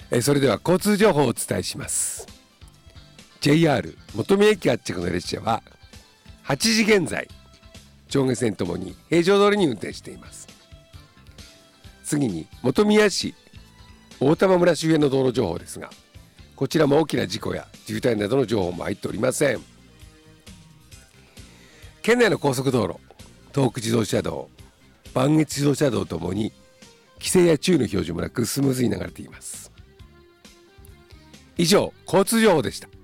それでは交通情報をお伝えします。 JR 本宮駅発着の列車は8時現在上下線ともに平常通りに運転しています。次に本宮市大玉村周辺の道路情報ですが、こちらも大きな事故や渋滞などの情報も入っておりません。県内の高速道路、東北自動車道、磐越自動車道ともに規制や注意の表示もなくスムーズに流れています。以上、交通情報でした。